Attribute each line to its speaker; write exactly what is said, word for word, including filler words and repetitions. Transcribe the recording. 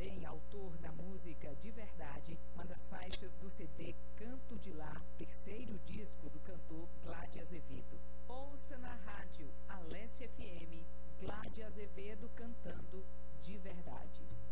Speaker 1: também autor da música De Verdade, uma das faixas do C D Canto de Lá, terceiro disco do cantor Gládio Azevedo. Ouça na rádio Alesse F M, Gládio Azevedo cantando De Verdade.